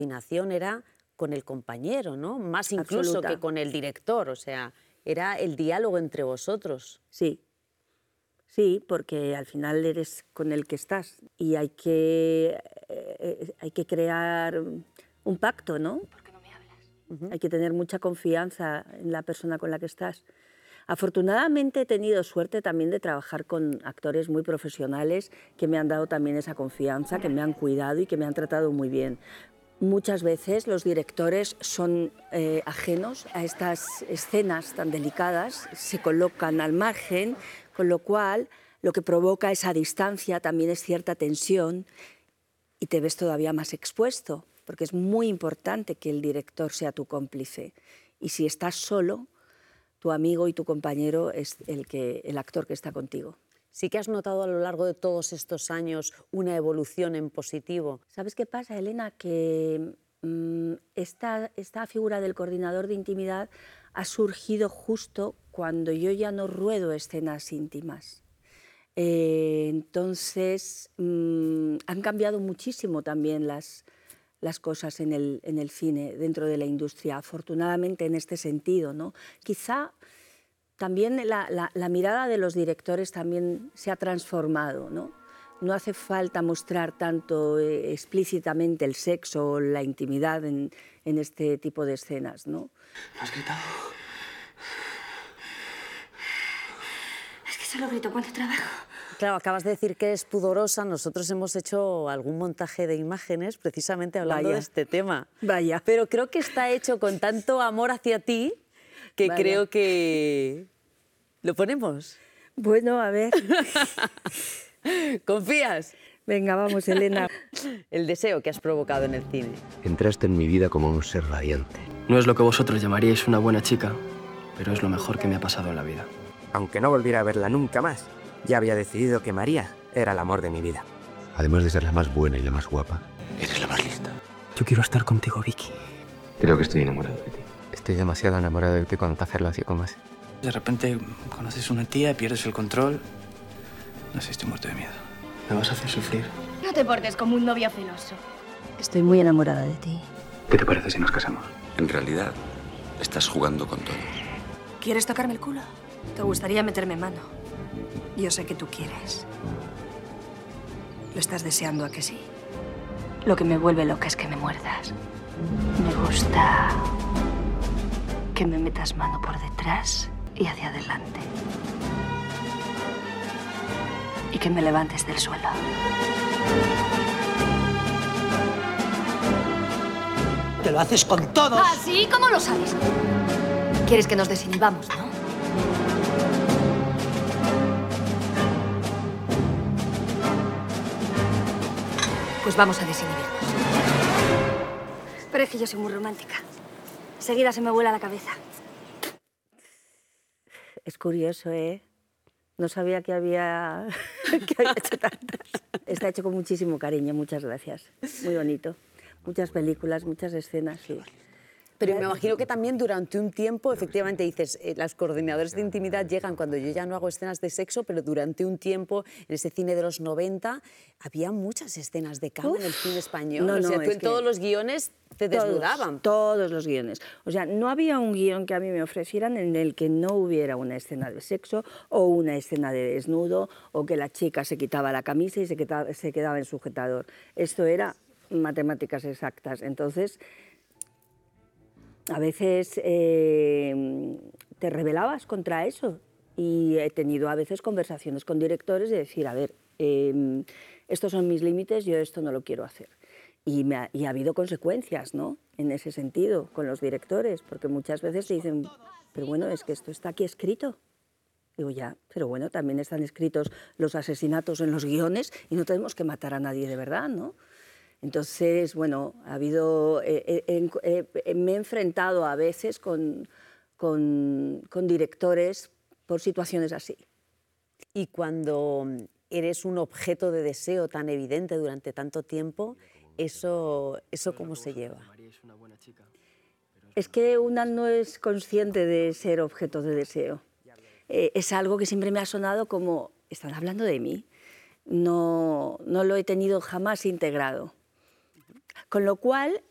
coordinación era con el compañero, ¿no? Más incluso Absoluta. que con el director, o sea, era el diálogo entre vosotros. Sí, sí, porque al final eres con el que estás y hay que crear un pacto, ¿no? Hay que tener mucha confianza en la persona con la que estás. Afortunadamente he tenido suerte también de trabajar con actores muy profesionales que me han dado también esa confianza, que me han cuidado y que me han tratado muy bien. Muchas veces los directores son ajenos a estas escenas tan delicadas, se colocan al margen, con lo cual lo que provoca esa distancia también es cierta tensión y te ves todavía más expuesto, porque es muy importante que el director sea tu cómplice. Y si estás solo, tu amigo y tu compañero es el actor que está contigo. Sí que has notado a lo largo de todos estos años una evolución en positivo. ¿Sabes qué pasa, Elena? Que esta figura del coordinador de intimidad ha surgido justo cuando yo ya no ruedo escenas íntimas. Entonces, han cambiado muchísimo también las cosas en el cine, dentro de la industria, afortunadamente en este sentido, ¿no? Quizá también la mirada de los directores también se ha transformado, ¿no? No hace falta mostrar tanto explícitamente el sexo o la intimidad en este tipo de escenas, ¿no? ¿Me has gritado? Es que solo grito cuando trabajo. Claro, acabas de decir que es pudorosa. Nosotros hemos hecho algún montaje de imágenes precisamente hablando de este tema. Vaya. Pero creo que está hecho con tanto amor hacia ti que creo que... ¿Lo ponemos? Bueno, a ver. ¿Confías? Venga, vamos, Elena. El deseo que has provocado en el cine. Entraste en mi vida como un ser radiante. No es lo que vosotros llamaríais una buena chica, pero es lo mejor que me ha pasado en la vida. Aunque no volviera a verla nunca más, ya había decidido que María era el amor de mi vida. Además de ser la más buena y la más guapa, Eres la más lista. Yo quiero estar contigo, Vicky. creo que estoy enamorado de ti. Estoy demasiado enamorado de ti cuando te hacerlo así como es. De repente conoces una tía, pierdes el control. No sé, estoy muerto de miedo. Me vas a hacer sufrir. No te portes como un novio celoso. Estoy muy enamorada de ti. ¿Qué te parece si nos casamos? En realidad, estás jugando con todo. ¿Quieres tocarme el culo? ¿Te gustaría meterme mano? Yo sé que tú quieres. Lo estás deseando, ¿a que sí? Lo que me vuelve loca es que me muerdas. Me gusta que me metas mano por detrás y hacia adelante. Y que me levantes del suelo. Te lo haces con todos. ¿Ah, sí? ¿Cómo lo sabes? Quieres que nos desinhibamos, ¿no? Pues vamos a desinhibirnos. Pero es que yo soy muy romántica. Enseguida se me vuela la cabeza. Es curioso, ¿eh? No sabía que había hecho tantas. Está hecho con muchísimo cariño, muchas gracias. Muy bonito. Muchas películas, muchas escenas, sí. Pero me imagino que también durante un tiempo, efectivamente dices, las coordinadores de intimidad llegan cuando yo ya no hago escenas de sexo, pero durante un tiempo, en ese cine de los 90, había muchas escenas de cama en el cine español. No, o sea, no, tú es en que todos los guiones te desnudaban. Todos los guiones. O sea, no había un guión que a mí me ofrecieran en el que no hubiera una escena de sexo o una escena de desnudo o que la chica se quitaba la camisa y se quedaba en sujetador. Esto era matemáticas exactas. Entonces, a veces te rebelabas contra eso y he tenido a veces conversaciones con directores de decir, a ver, estos son mis límites, yo esto no lo quiero hacer. Y ha habido consecuencias, ¿no?, en ese sentido con los directores, porque muchas veces te dicen, pero bueno, es que esto está aquí escrito. Digo, ya, pero bueno, también están escritos los asesinatos en los guiones y no tenemos que matar a nadie de verdad, ¿no? Entonces, bueno, ha habido, me he enfrentado a veces con directores por situaciones así. Y cuando eres un objeto de deseo tan evidente durante tanto tiempo, ¿eso cómo se lleva? Es que una no es consciente de ser objeto de deseo. Es algo que siempre me ha sonado como, ¿están hablando de mí? No lo he tenido jamás integrado. Con lo cual,